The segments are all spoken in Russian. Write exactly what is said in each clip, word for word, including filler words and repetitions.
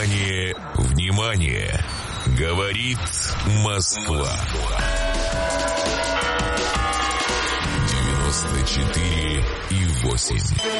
Внимание, внимание! Говорит Москва. девяносто четыре и восемь.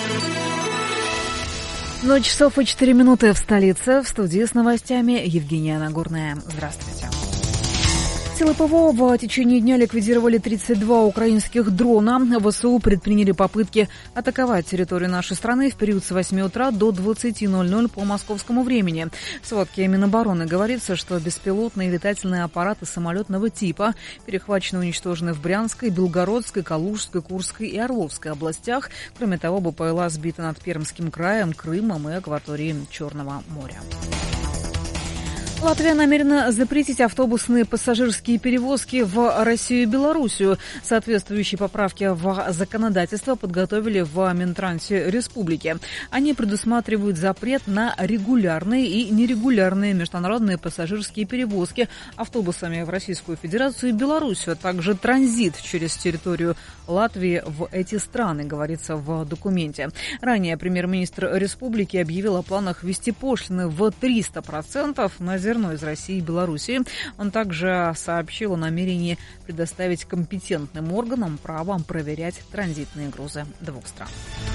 ноль часов и четыре минуты в столице. В студии с новостями Евгения Нагорная. Здравствуйте. Силы ПВО в течение дня ликвидировали тридцать два украинских дрона. ВСУ предприняли попытки атаковать территорию нашей страны в период с восьми утра до двадцати ноль-ноль по московскому времени. В сводке Минобороны говорится, что беспилотные летательные аппараты самолетного типа перехвачены и уничтожены в Брянской, Белгородской, Калужской, Курской и Орловской областях. Кроме того, БПЛА сбита над Пермским краем, Крымом и акваторией Черного моря. Латвия намерена запретить автобусные пассажирские перевозки в Россию и Белоруссию. Соответствующие поправки в законодательство подготовили в Минтрансе республики. Они предусматривают запрет на регулярные и нерегулярные международные пассажирские перевозки автобусами в Российскую Федерацию и Белоруссию, а также транзит через территорию Латвии в эти страны, говорится в документе. Ранее премьер-министр республики объявил о планах ввести пошлины в триста процентов на зерно из России и Белоруссии. Он также сообщил о намерении предоставить компетентным органам право проверять транзитные грузы двух стран.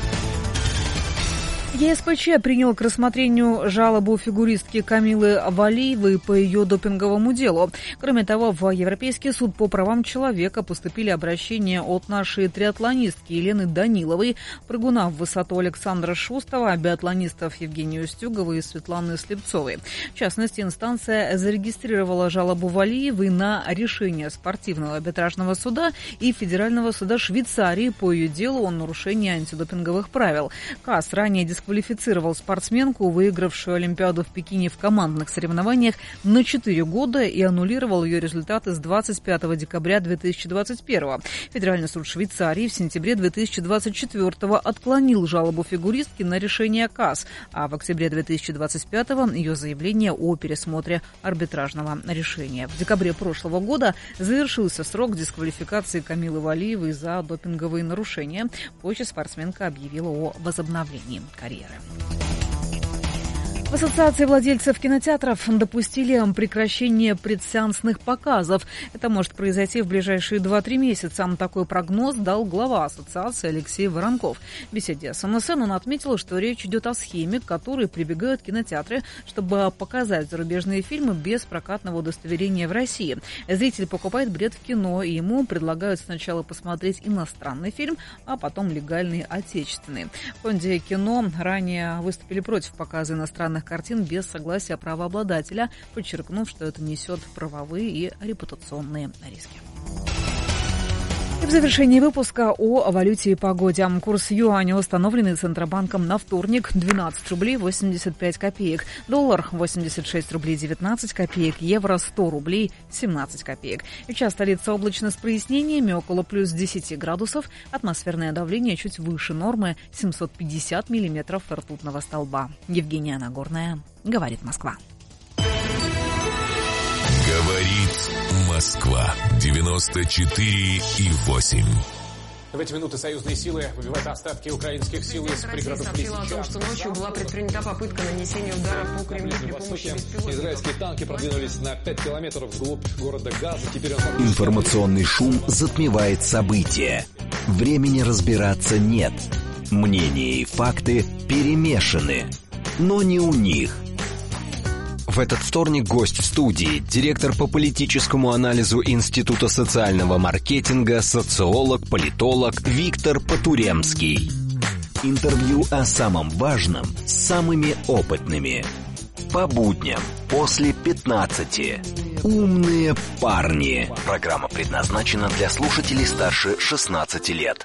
ЕСПЧ принял к рассмотрению жалобу фигуристки Камилы Валиевой по ее допинговому делу. Кроме того, в Европейский суд по правам человека поступили обращения от нашей триатлонистки Елены Даниловой, прыгуна в высоту Александра Шустова, биатлонистов Евгении Устюговой и Светланы Слепцовой. В частности, инстанция зарегистрировала жалобу Валиевой на решение спортивного арбитражного суда и Федерального суда Швейцарии по ее делу о нарушении антидопинговых правил. КАС ранее дисквалифицировал Дисквалифицировал спортсменку, выигравшую Олимпиаду в Пекине в командных соревнованиях, на четыре года и аннулировал ее результаты с двадцать пятого декабря две тысячи двадцать первого. Федеральный суд Швейцарии в сентябре две тысячи двадцать четвёртого отклонил жалобу фигуристки на решение КАС, а в октябре две тысячи двадцать пятого ее заявление о пересмотре арбитражного решения. В декабре прошлого года завершился срок дисквалификации Камилы Валиевой за допинговые нарушения. Позже спортсменка объявила о возобновлении карьеры. В Ассоциации владельцев кинотеатров допустили прекращение предсеансных показов. Это может произойти в ближайшие два-три месяца. Такой прогноз дал глава ассоциации Алексей Воронков. В беседе с эн эс эн он отметил, что речь идет о схеме, к которой прибегают кинотеатры, чтобы показать зарубежные фильмы без прокатного удостоверения в России. Зритель покупает билет в кино, и ему предлагают сначала посмотреть иностранный фильм, а потом легальный отечественный. В фонде кино ранее выступили против показа иностранных картин без согласия правообладателя, подчеркнув, что это несет правовые и репутационные риски. И в завершении выпуска о валюте и погоде. Курс юаня, установленный Центробанком на вторник, двенадцать рублей восемьдесят пять копеек. Доллар восемьдесят шесть рублей девятнадцать копеек. Евро сто рублей семнадцать копеек. Сейчас столица облачно с прояснениями, около плюс десяти градусов. Атмосферное давление чуть выше нормы, семьсот пятьдесят миллиметров ртутного столба. Евгения Нагорная, говорит Москва. Говорит Москва. девяносто четыре и восемь. В эти минуты союзные силы выбивают остатки украинских сил из пригородов Лисичанска. Россия сообщила о том, что ночью была предпринята попытка нанесения удара по Кремлю при помощи беспилотников. Израильские танки продвинулись на пять километров вглубь города Газа. Теперь он... Информационный шум затмевает события. Времени разбираться нет. Мнения и факты перемешаны. Но не у них. В этот вторник гость в студии, директор по политическому анализу Института социального маркетинга, социолог, политолог Виктор Потуремский. Интервью о самом важном с самыми опытными. По будням после пятнадцати. Умные парни. Программа предназначена для слушателей старше шестнадцати лет.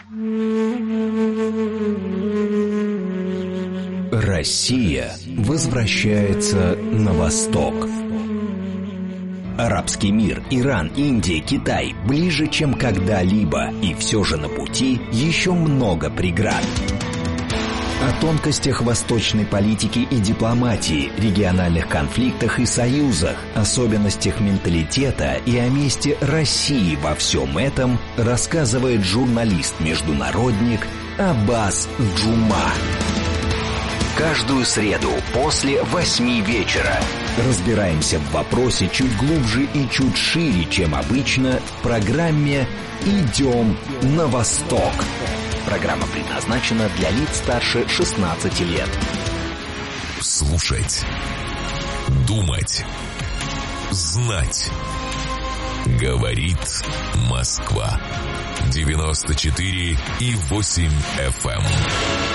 Россия возвращается на восток. Арабский мир, Иран, Индия, Китай ближе, чем когда-либо, и все же на пути еще много преград. О тонкостях восточной политики и дипломатии, региональных конфликтах и союзах, особенностях менталитета и о месте России во всем этом рассказывает журналист-международник Аббас Джума. каждую среду после восьми вечера. Разбираемся в вопросе чуть глубже и чуть шире, чем обычно, в программе «Идем на восток». Программа предназначена для лиц старше шестнадцати лет. Слушать, думать, знать. Говорит Москва. девяносто четыре и восемь эф эм.